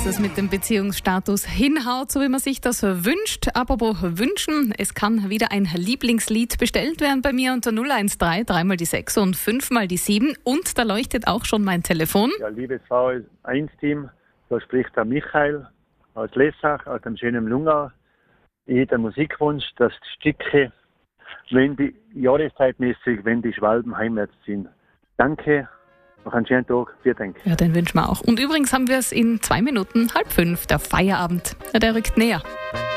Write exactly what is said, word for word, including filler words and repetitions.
dass es mit dem Beziehungsstatus hinhaut, so wie man sich das wünscht. Apropos wünschen, es kann wieder ein Lieblingslied bestellt werden bei mir unter null eins drei, drei mal die sechs und fünf mal die sieben. Und da leuchtet auch schon mein Telefon. Ja, liebes V eins Team, da spricht der Michael aus Lessach, aus dem schönen Lungau. Ich hätte einen Musikwunsch, das Stücke, wenn die jahreszeitmäßig, wenn die Schwalben heimwärts ziehen. Danke. Noch einen schönen Tag, vielen Dank. Ja, den wünschen wir auch. Und übrigens haben wir es in zwei Minuten, halb fünf, der Feierabend. Ja, der rückt näher.